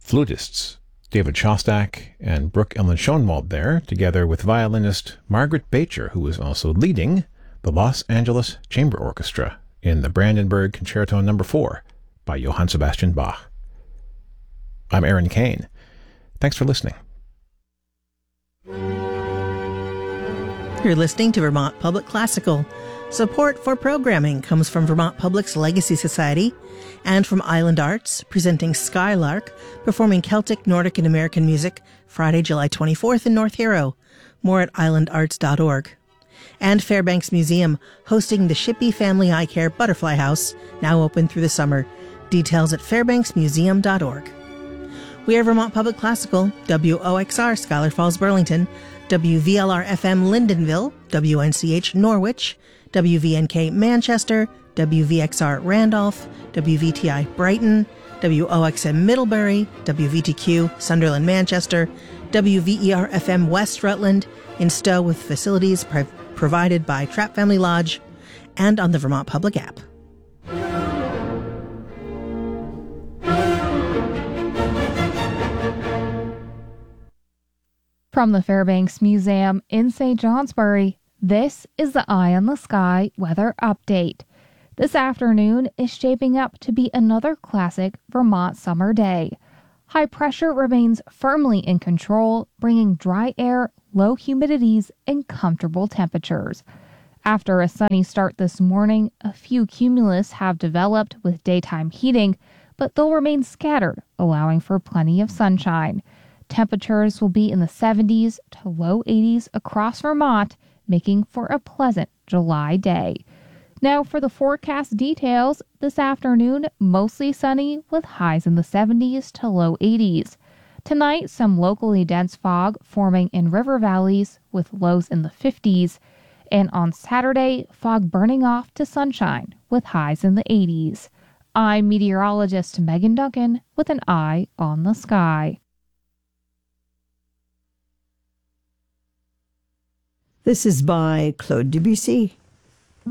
flutists David Shostak and Brooke Ellen Schoenwald there, together with violinist Margaret Bacher, who was also leading the Los Angeles Chamber Orchestra in the Brandenburg Concerto No. 4 by Johann Sebastian Bach. I'm Aaron Kane. Thanks for listening. You're listening to Vermont Public Classical. Support for programming comes from Vermont Public's Legacy Society and from Island Arts, presenting Skylark, performing Celtic, Nordic, and American music Friday, July 24th in North Hero. More at islandarts.org. And Fairbanks Museum, hosting the Shippey Family Eye Care Butterfly House, now open through the summer. Details at fairbanksmuseum.org. We are Vermont Public Classical, WOXR Schuyler Falls, Burlington, WVLR-FM Lindenville, WNCH Norwich, WVNK Manchester, WVXR Randolph, WVTI Brighton, WOXM Middlebury, WVTQ Sunderland Manchester, WVER-FM West Rutland, in Stowe with facilities provided by Trapp Family Lodge, and on the Vermont Public app. From the Fairbanks Museum in St. Johnsbury, this is the Eye on the Sky weather update. This afternoon is shaping up to be another classic Vermont summer day. High pressure remains firmly in control, bringing dry air, low humidities, and comfortable temperatures. After a sunny start this morning, a few cumulus have developed with daytime heating, but they'll remain scattered, allowing for plenty of sunshine. Temperatures will be in the 70s to low 80s across Vermont, making for a pleasant July day. Now for the forecast details, this afternoon mostly sunny with highs in the 70s to low 80s. Tonight, some locally dense fog forming in river valleys with lows in the 50s. And on Saturday, fog burning off to sunshine with highs in the 80s. I'm meteorologist Megan Duncan with an eye on the sky. This is by Claude Debussy.